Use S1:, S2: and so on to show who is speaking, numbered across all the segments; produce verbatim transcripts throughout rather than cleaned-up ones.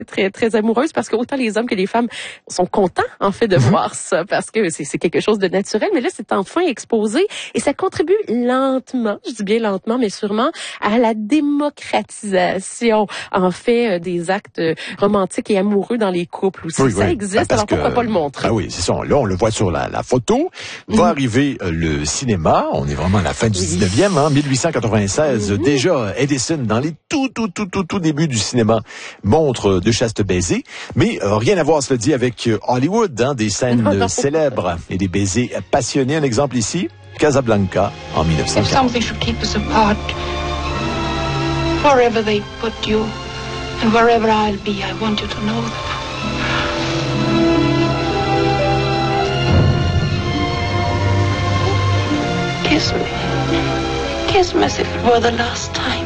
S1: très très amoureuse parce que autant les hommes que les femmes sont contents en fait de mm-hmm. voir ça parce que c'est, c'est quelque chose de naturel. Mais là, c'est enfin exposé et ça contribue lentement, je dis bien lentement, mais sûrement à la démocratisation en fait des actes romantiques et amoureux dans les couples aussi. Oui, ça oui. existe, ben alors pourquoi que, pas le montrer?
S2: Ah oui, c'est ça. Là, on le voit sur la, la photo. Va mm-hmm. arriver euh, le cinéma. On est vraiment à la fin du oui. dix-neuvième, hein, mille huit cent quatre-vingt-seize. Mm-hmm. Déjà, Edison, dans les tout, tout, tout, tout, tout débuts du cinéma, montre de chastes baisers. Mais euh, rien à voir, cela dit, avec euh, Hollywood, hein, des scènes euh, célèbres et des baisers passionnés. Un exemple ici, Casablanca, en mille neuf cent quarante.
S3: If something should keep us apart, wherever they put you, and wherever I'll be, I want you to know that. Kiss me. Kiss me as if it were the last time.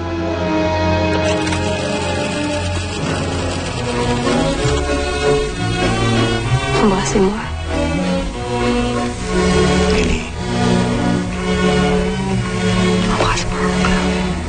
S3: Embrassez-moi.
S2: Lily.
S3: Embrasse-moi encore.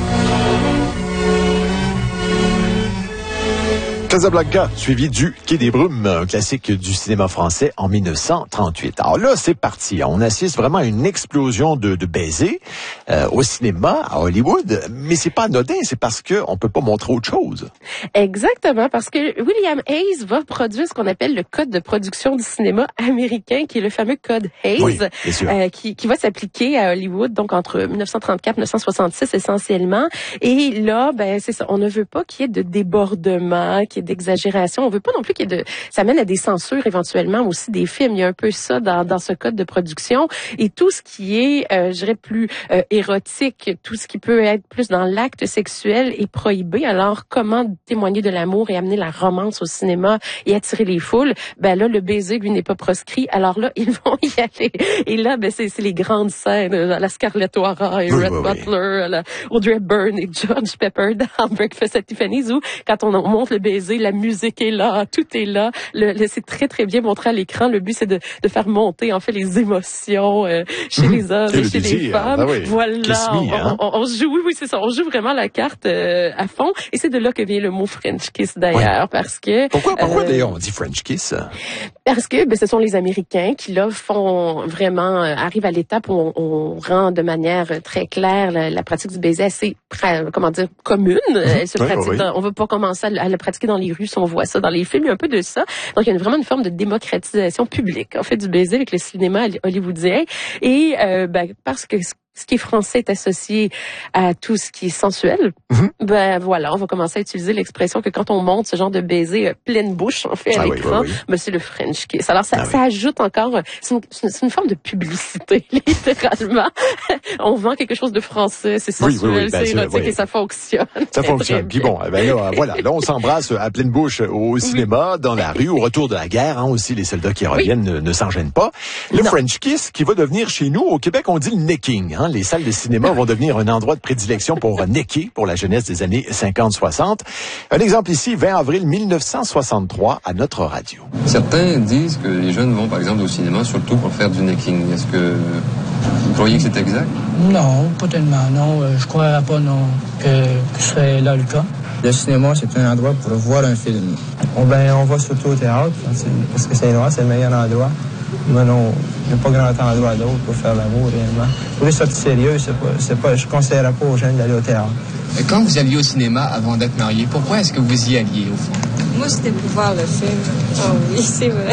S2: Casablanca, suivi du Quai des Brumes, un classique du cinéma français en mille neuf cent trente-huit. Alors là, c'est parti. On assiste vraiment à une explosion de, de baisers euh, au cinéma, à Hollywood. Mais c'est pas anodin, c'est parce que on peut pas montrer autre chose.
S1: Exactement, parce que William Hays va produire ce qu'on appelle le code de production du cinéma américain, qui est le fameux code Hays,
S2: oui, bien sûr.
S1: Euh, qui, qui va s'appliquer à Hollywood, donc entre mille neuf cent trente-quatre et mille neuf cent soixante-six essentiellement. Et là, ben c'est ça, on ne veut pas qu'il y ait de débordement, qu'il y ait d'exagération. On veut pas non plus qu'il y ait de... Ça mène à des censures éventuellement aussi des films. Il y a un peu ça dans, dans ce code de production. Et tout ce qui est, euh, je dirais, plus euh, érotique, tout ce qui peut être plus dans l'acte sexuel est prohibé. Alors, comment témoigner de l'amour et amener la romance au cinéma et attirer les foules? Ben là, le baiser, lui, n'est pas proscrit. Alors là, ils vont y aller. Et là, ben c'est, c'est les grandes scènes. La Scarlett O'Hara et oui, Red oui, Butler, oui. La Audrey Hepburn et George Pepper dans Breakfast at Tiffany's, où quand on, on montre le baiser, la musique est là, tout est là. Le, le, c'est très, très bien montré à l'écran. Le but, c'est de, de faire monter, en fait, les émotions euh, chez les hommes et, et chez les femmes. Ben oui. Voilà. Me, hein? on, on, on joue, oui, oui, c'est ça. On joue vraiment la carte euh, à fond. Et c'est de là que vient le mot French kiss, d'ailleurs, ouais. parce que...
S2: Pourquoi, pourquoi euh, d'ailleurs, on dit French kiss?
S1: Parce que ben, ce sont les Américains qui, là, font vraiment... Euh, arrivent à l'étape où on, on rend de manière très claire la, la pratique du baiser assez, comment dire, commune. Elle se oui, pratique oui. Dans, on ne va pas commencer à, à le pratiquer dans les rues si on voit ça dans les films. Il y a un peu de ça. Donc, il y a une, vraiment une forme de démocratisation publique, en fait, du baiser avec le cinéma hollywoodien. Et euh, ben, parce que... ce qui est français est associé à tout ce qui est sensuel, mm-hmm. ben voilà, on va commencer à utiliser l'expression que quand on monte ce genre de baiser euh, pleine bouche, en fait, à ah l'écran, oui, oui, oui. ben c'est le French kiss. Alors ça, ah ça oui. ajoute encore, c'est une, c'est une forme de publicité, littéralement. On vend quelque chose de français, c'est sensuel, oui, oui, oui, ben, c'est érotique oui. et ça fonctionne.
S2: Ça fonctionne. Puis bon, ben là, voilà, là on s'embrasse à pleine bouche au cinéma, oui. dans la rue, au retour de la guerre, hein, aussi les soldats qui reviennent oui. ne, ne s'en gênent pas. Le non. French kiss qui va devenir chez nous, au Québec, on dit le necking, hein. Les salles de cinéma vont devenir un endroit de prédilection pour necker pour la jeunesse des années cinquante soixante. Un exemple ici, vingt avril mille neuf cent soixante-trois, à notre radio.
S4: Certains disent que les jeunes vont par exemple au cinéma surtout pour faire du necking. Est-ce que vous croyez que c'est exact?
S5: Non, pas tellement, non. Je ne croirais pas, non, que, que ce serait là le cas.
S6: Le cinéma, c'est un endroit pour voir un film.
S7: On, ben, on va surtout au théâtre, parce que c'est c'est le meilleur endroit. Mais non, il n'y a pas grand endroit d'autre pour faire l'amour, réellement. Pour les sorties sérieuses, c'est pas, c'est pas, je ne conseillerais pas aux jeunes d'aller au théâtre.
S4: Quand vous alliez au cinéma avant d'être marié, pourquoi est-ce que vous y alliez, au fond?
S8: Moi, c'était pour voir le film. Ah oh, oui, c'est vrai.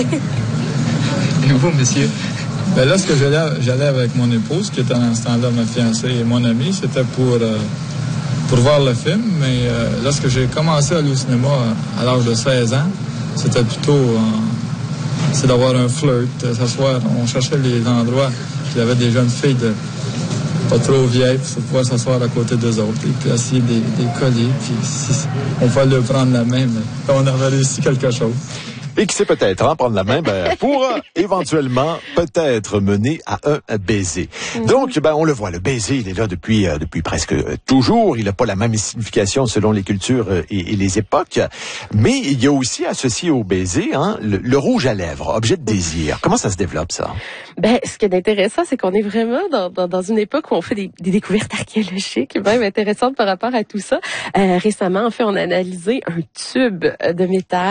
S4: Et vous, monsieur?
S9: Ben là, ce que j'allais, j'allais avec mon épouse, qui était en ce temps-là ma fiancée et mon ami, c'était pour, euh, pour voir le film. Mais euh, lorsque j'ai commencé à aller au cinéma à l'âge de seize ans, c'était plutôt... Euh, c'est d'avoir un flirt, s'asseoir. On cherchait les endroits où il y avait des jeunes filles de pas trop vieilles pour pouvoir s'asseoir à côté d'eux autres et puis essayer des, des colliers. Puis si on pouvait leur prendre la main, mais on avait réussi quelque chose.
S2: Et qui sait peut-être, hein, prendre la main, ben, pour euh, éventuellement peut-être mener à un baiser. Mmh. Donc, ben, on le voit, le baiser, il est là depuis euh, depuis presque euh, toujours. Il n'a pas la même signification selon les cultures euh, et, et les époques. Mais il y a aussi associé au baiser, hein, le, le rouge à lèvres, objet de désir. Comment ça se développe, ça?
S1: Ben, ce qui est intéressant, c'est qu'on est vraiment dans, dans, dans une époque où on fait des, des découvertes archéologiques, même intéressantes par rapport à tout ça. Euh, récemment, en fait, on a analysé un tube de métal